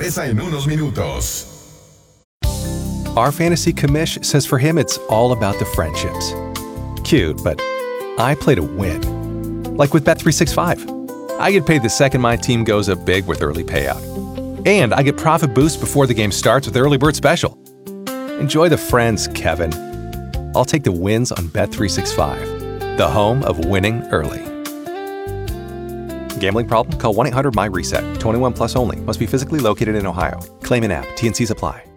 regresa en unos minutos. Our fantasy commish says for him it's all about the friendships. Cute, but I play to win. Like with Bet365. I get paid the second my team goes up big with early payout. And I get profit boost before the game starts with Early Bird Special. Enjoy the friends, Kevin. I'll take the wins on Bet365, the home of winning early. Gambling problem? Call 1-800-MY-RESET. 21 plus only. Must be physically located in Ohio. Claim in app. T&Cs apply.